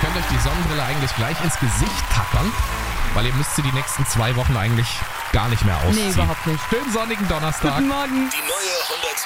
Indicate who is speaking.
Speaker 1: könnt euch die Sonnenbrille eigentlich gleich ins Gesicht tackern, weil ihr müsst sie die nächsten 2 Wochen eigentlich gar nicht mehr ausziehen.
Speaker 2: Nee, überhaupt nicht.
Speaker 1: Schönen sonnigen Donnerstag.
Speaker 2: Guten Morgen.
Speaker 3: Die neue 107